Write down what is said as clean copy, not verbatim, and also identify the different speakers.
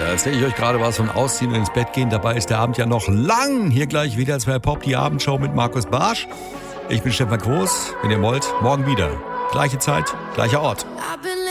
Speaker 1: Erzähle ich euch gerade was von Ausziehen und ins Bett gehen. Dabei ist der Abend ja noch lang. Hier gleich wieder bei Pop, die Abendshow mit Markus Barsch. Ich bin Stefan Groß. Wenn ihr wollt, morgen wieder. Gleiche Zeit, gleicher Ort.
Speaker 2: I've been